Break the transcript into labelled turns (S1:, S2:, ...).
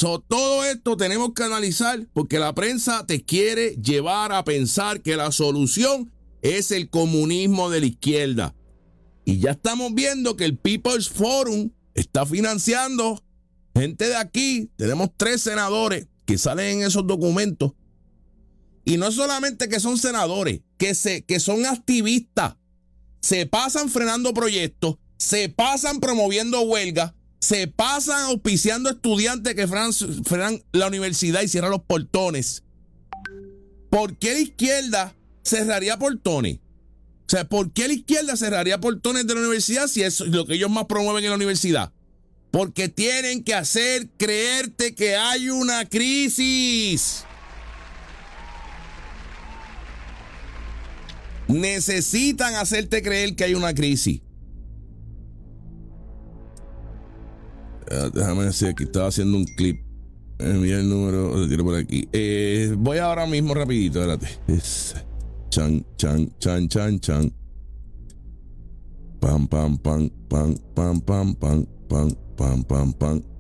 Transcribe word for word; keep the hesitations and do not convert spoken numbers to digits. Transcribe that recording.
S1: So, todo esto tenemos que analizar porque la prensa te quiere llevar a pensar que la solución es el comunismo de la izquierda. Y ya estamos viendo que el People's Forum está financiando gente de aquí. Tenemos tres senadores que salen en esos documentos. Y no solamente que son senadores, que, se, que son activistas. Se pasan frenando proyectos, se pasan promoviendo huelgas, se pasan auspiciando estudiantes que frenan, frenan la universidad y cierran los portones. ¿Por qué la izquierda cerraría portones? O sea, ¿por qué la izquierda cerraría portones de la universidad si es lo que ellos más promueven en la universidad? Porque tienen que hacer creerte que hay una crisis. Necesitan hacerte creer que hay una crisis. Uh, déjame decir, aquí estaba haciendo un clip. Envía el número, lo tiro por aquí. Eh, voy ahora mismo rapidito, espérate. Es chan, chan, chan, chan, chan. Pam, pam, pam, pam, pam, pam, pam, pam, pam, pam, pam.